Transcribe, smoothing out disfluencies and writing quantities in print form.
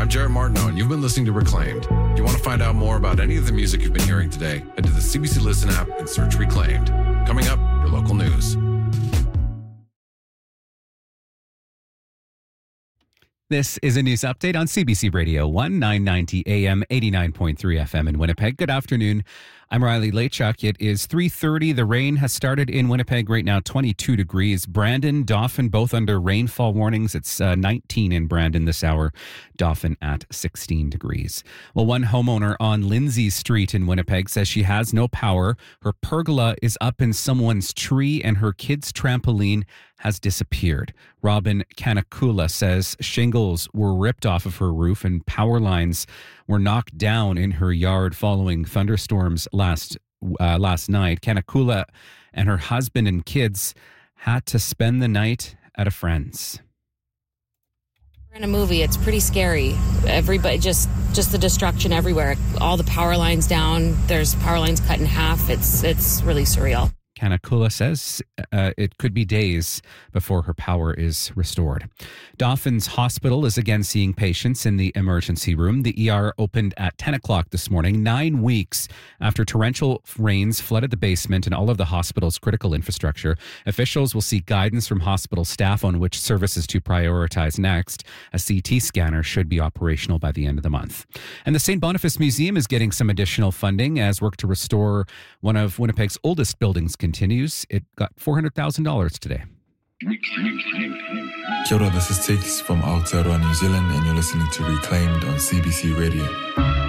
I'm Jared Martineau, and you've been listening to Reclaimed. If you want to find out more about any of the music you've been hearing today, head to the CBC Listen app and search Reclaimed. Coming up, your local news. This is a news update on CBC Radio 1, 990 AM, 89.3 FM in Winnipeg. Good afternoon. I'm Riley Lachuk. It is 3:30. The rain has started in Winnipeg right now, 22 degrees. Brandon, Dauphin, both under rainfall warnings. It's 19 in Brandon this hour. Dauphin at 16 degrees. Well, one homeowner on Lindsay Street in Winnipeg says she has no power. Her pergola is up in someone's tree and her kid's trampoline has disappeared. Robin Kanakula says shingles were ripped off of her roof and power lines were knocked down in her yard following thunderstorms last night. Kanakula and her husband and kids had to spend the night at a friend's. In a movie, it's pretty scary. Everybody, just the destruction everywhere. All the power lines down. There's power lines cut in half. It's really surreal. Kanakula says it could be days before her power is restored. Dauphin's Hospital is again seeing patients in the emergency room. The ER opened at 10 o'clock this morning, 9 weeks after torrential rains flooded the basement and all of the hospital's critical infrastructure. Officials will seek guidance from hospital staff on which services to prioritize next. A CT scanner should be operational by the end of the month. And the St. Boniface Museum is getting some additional funding as work to restore one of Winnipeg's oldest buildings continues. It got $400,000 today. Kia ora, this is Tiggs from Aotearoa, New Zealand, and you're listening to Reclaimed on CBC Radio.